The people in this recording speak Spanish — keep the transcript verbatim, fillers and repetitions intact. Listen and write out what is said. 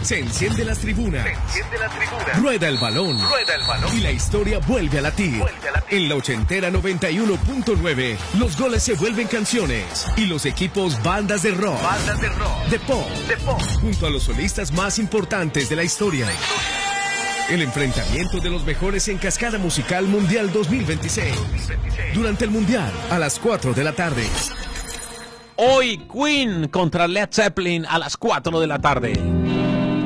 Se enciende las tribunas. Se enciende la tribuna. Rueda el balón. Rueda el balón. Y la historia vuelve a latir. Vuelve a latir. En la ochentera noventa y uno punto nueve, los goles se vuelven canciones. Y los equipos bandas de rock. Bandas de rock. De pop. De pop. Junto a los solistas más importantes de la historia. El enfrentamiento de los mejores en Cascada Musical Mundial dos mil veintiséis. Durante el Mundial, a las cuatro de la tarde. Hoy Queen contra Led Zeppelin a las cuatro de la tarde.